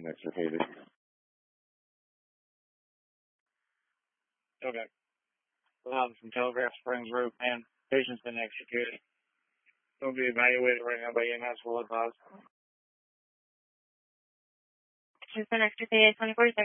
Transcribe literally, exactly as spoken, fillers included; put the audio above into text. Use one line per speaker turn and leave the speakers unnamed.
been extricated.
Okay. Um, from Telegraph Springs Road, man. Patient's been executed. Don't be evaluated right now by E M S. Will advise.
She's been extricated twenty-four seconds.